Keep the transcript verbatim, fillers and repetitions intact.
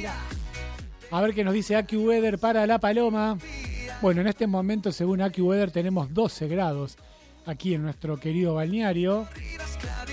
A ver qué nos dice AccuWeather para La Paloma. Bueno, en este momento, según AccuWeather, tenemos doce grados aquí en nuestro querido balneario.